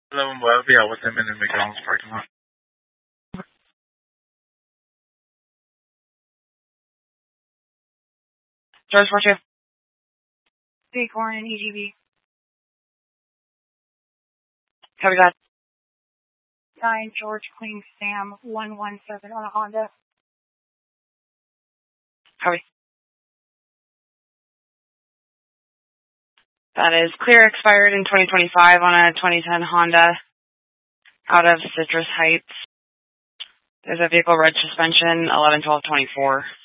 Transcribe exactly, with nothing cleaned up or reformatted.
eleven Web, yeah, with them in the McDonald's parking lot. George four two. Bighorn and E G B. Copy that. nine George Queen Sam one one seven on a Honda. Copy. That is clear, expired in twenty twenty-five on a twenty ten Honda out of Citrus Heights. There's a vehicle reg suspension, eleven twelve twenty-four.